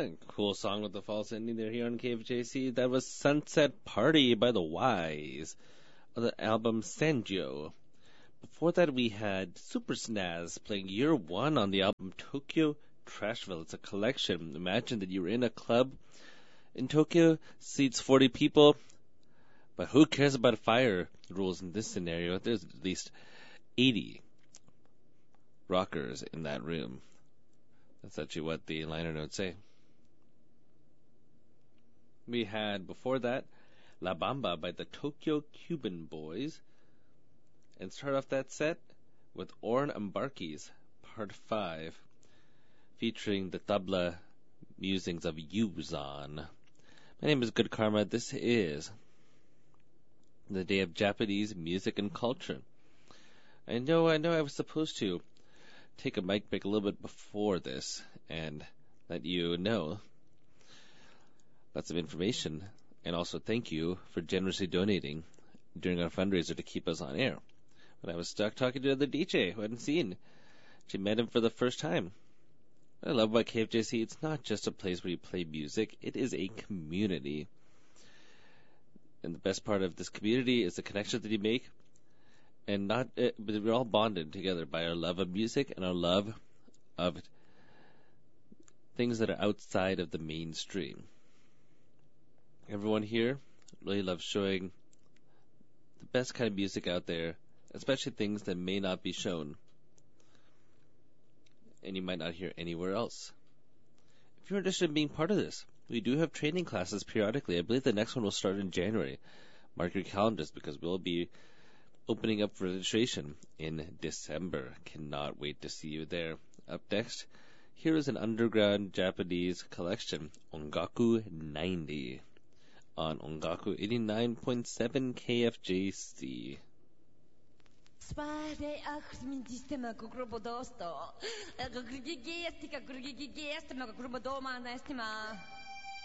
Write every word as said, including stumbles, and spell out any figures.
Cool song with the false ending there here on K F J C. That was Sunset Party by the Wise of the album Sanjo. Before that, we had Super Snaz playing Year One on the album Tokyo Trashville. It's a collection. Imagine that you were in a club in Tokyo, seats forty people, but who cares about fire rules in this scenario? There's at least eighty rockers in that room. That's actually what the liner notes say. We had, before that, La Bamba by the Tokyo Cuban Boys. And start off that set with Oran Ambarki's Part five, featuring the tabla musings of Yuzan. My name is Good Karma. This is the day of Japanese music and culture. I know, I know I was supposed to take a mic break a little bit before this and let you know lots of information, and also thank you for generously donating during our fundraiser to keep us on air. But I was stuck talking to another D J who I hadn't seen. She met him for the first time. What I love about K F J C, it's not just a place where you play music, it is a community. And the best part of this community is the connections that you make, and not, uh, but we're all bonded together by our love of music and our love of things that are outside of the mainstream. Everyone here really loves showing the best kind of music out there, especially things that may not be shown and you might not hear anywhere else. If you're interested in being part of this, we do have training classes periodically. I believe the next one will start in January. Mark your calendars because we'll be opening up for registration in December. Cannot wait to see you there. Up next, here is an underground Japanese collection, Ongaku ninety, on Ongaku eighty-nine point seven K F J C. Spade achmin sistema kukrobodosto. Gurgigi estika gurgigi estima kukrobodoma nestima.